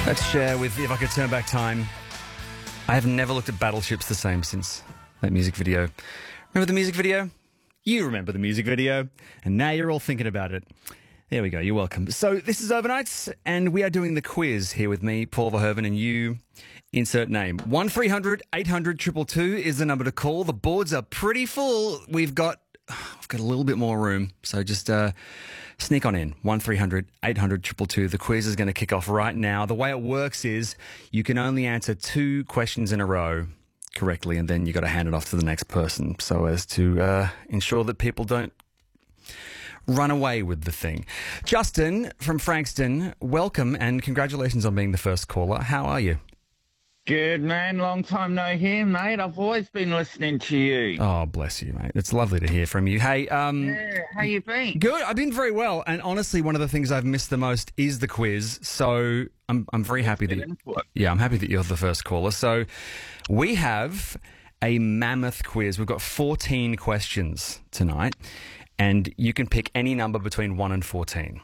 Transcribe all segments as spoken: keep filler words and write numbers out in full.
Let's share with If I Could Turn Back Time. I have never looked at battleships the same since that music video. Remember the music video? You remember the music video, and now you're all thinking about it. There we go, you're welcome. So this is Overnights, and we are doing the quiz here with me, Paul Verhoeven, and you, insert name. one three hundred eight hundred two two two is the number to call. The boards are pretty full. We've got, we've got a little bit more room, so just uh, sneak on in. one three hundred eight hundred two two two. The quiz is going to kick off right now. The way it works is you can only answer two questions in a row correctly, and then you got to hand it off to the next person so as to uh, ensure that people don't run away with the thing. Justin from Frankston, welcome and congratulations on being the first caller. How are you? Good, man. Long time no hear, mate. I've always been listening to you. Oh, bless you, mate. It's lovely to hear from you. Hey, um... Yeah, how you been? Good. I've been very well. And honestly, one of the things I've missed the most is the quiz. So I'm I'm very happy that... Yeah, I'm happy that you're the first caller. So we have a mammoth quiz. We've got fourteen questions tonight. And you can pick any number between one and fourteen.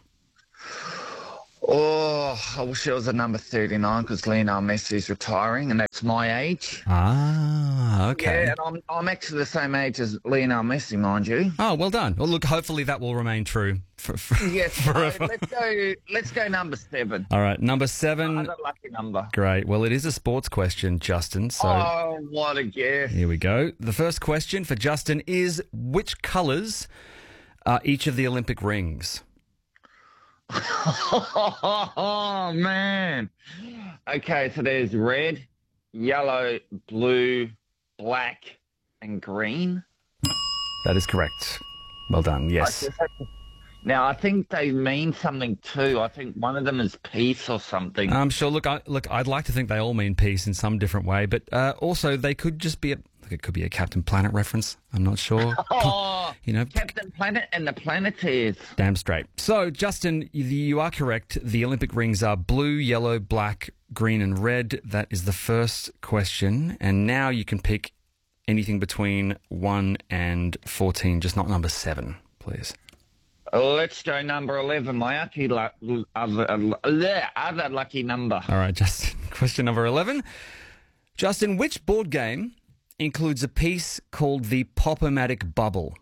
Oh, I wish it was a number thirty-nine because Lionel Messi's retiring and that's my age. Ah, okay. Yeah, and I'm, I'm actually the same age as Lionel Messi, mind you. Oh, well done. Well, look, hopefully that will remain true. For, for, yes, forever. So let's go, let's go number seven. All right, number seven. Another lucky number. Great. Well, it is a sports question, Justin. So oh, what a guess. Here we go. The first question for Justin is, which colours are each of the Olympic rings? Oh, man. Okay, so there's red, yellow, blue, black, and green. That is correct. Well done, yes. Now, I think they mean something too. I think one of them is peace or something. I'm sure. Look, I, look, I'd like to think they all mean peace in some different way, but uh, also they could just be a... It could be a Captain Planet reference. I'm not sure. Oh, you know, Captain Planet and the Planeteers. Damn straight. So, Justin, you, you are correct. The Olympic rings are blue, yellow, black, green, and red. That is the first question. And now you can pick anything between one and fourteen, just not number seven, please. Let's go number eleven, my lucky lu- other, uh, other lucky number. All right, Justin. Question number eleven. Justin, which board game includes a piece called the Pop-O-Matic Bubble?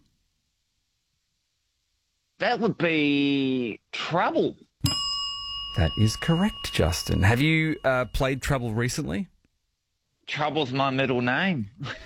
That would be Trouble. That is correct, Justin. Have you uh, played Trouble recently? Trouble's my middle name.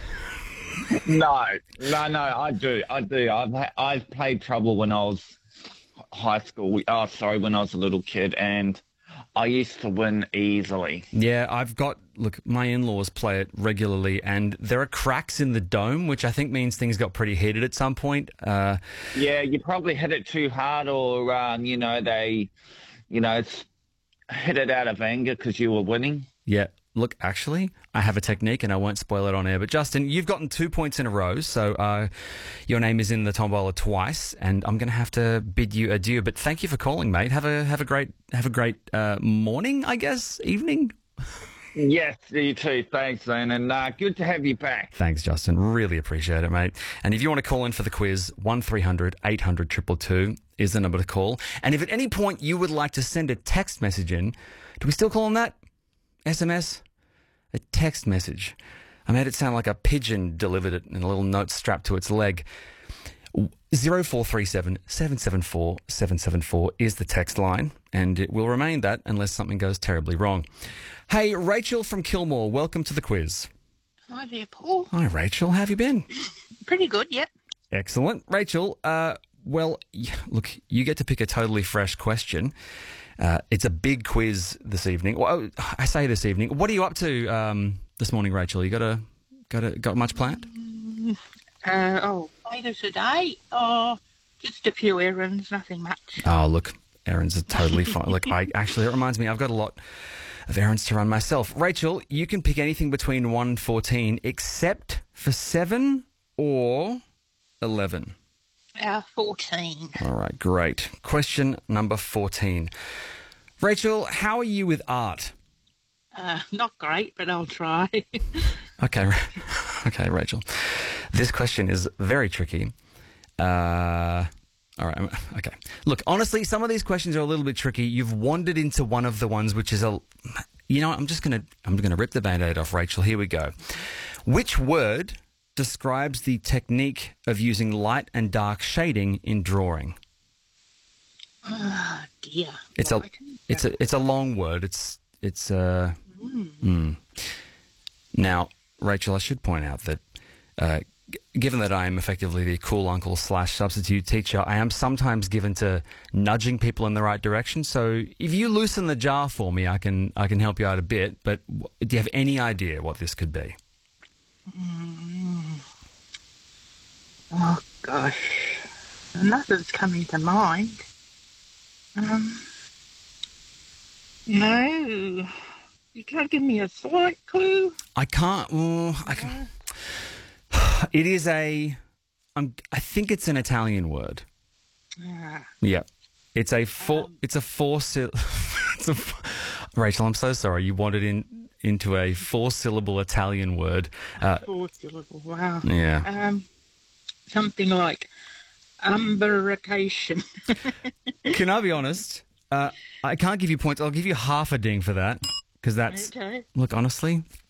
no, no, no, I do, I do. I've I've played Trouble when I was high school. Oh, sorry, when I was a little kid, and I used to win easily. Yeah, I've got, look, my in-laws play it regularly, and there are cracks in the dome, which I think means things got pretty heated at some point. Uh, yeah, you probably hit it too hard, or, um, you know, they, you know, it's hit it out of anger because you were winning. Yeah, look, actually, I have a technique, and I won't spoil it on air. But, Justin, you've gotten two points in a row, so uh, your name is in the tombola twice, and I'm going to have to bid you adieu. But thank you for calling, mate. Have a have a great have a great uh, morning, I guess, evening. Yes, you too. Thanks, man, and uh, good to have you back. Thanks, Justin. Really appreciate it, mate. And if you want to call in for the quiz, one three hundred eight hundred two two two is the number to call. And if at any point you would like to send a text message in, do we still call on that? S M S? A text message. I made it sound like a pigeon delivered it in a little note strapped to its leg. zero four three seven seven seven four seven seven four is the text line, and it will remain that unless something goes terribly wrong. Hey, Rachel from Kilmore, welcome to the quiz. Hi there, Paul. Hi, Rachel. How have you been? Pretty good, yep. Excellent. Rachel, uh, well, look, you get to pick a totally fresh question. Uh, it's a big quiz this evening. Well, I say this evening. What are you up to um, this morning, Rachel? You got a got a got much planned? Uh, oh, later today. Oh, just a few errands, nothing much. Oh, look, errands are totally fine. Look, I actually, it reminds me, I've got a lot of errands to run myself. Rachel, you can pick anything between one and fourteen, except for seven or eleven. Uh, fourteen. All right, great. Question number fourteen. Rachel, how are you with art? Uh, not great, but I'll try. Okay, okay, Rachel. This question is very tricky. Uh, All right. Okay. Look, honestly, some of these questions are a little bit tricky. You've wandered into one of the ones which is a, you know, I'm just gonna I'm gonna rip the Band-Aid off, Rachel. Here we go. Which word describes the technique of using light and dark shading in drawing? Oh dear. It's a it's a it's a long word. It's it's uh. Mm. Mm. Now, Rachel, I should point out that. Uh, Given that I am effectively the cool uncle slash substitute teacher, I am sometimes given to nudging people in the right direction. So if you loosen the jar for me, I can I can help you out a bit. But do you have any idea what this could be? Mm. Oh gosh, nothing's coming to mind. Um, no, you can't give me a slight clue. I can't. Well, I can. It is a, um, I think it's an Italian word. Ah. Yeah, it's a four. Um, it's a four. Sil- it's a, Rachel, I'm so sorry. You wanted in into a four-syllable Italian word. Uh, four syllable. Wow. Yeah. Um, something like umbrication. Can I be honest? Uh, I can't give you points. I'll give you half a ding for that because that's. Okay. Look, honestly,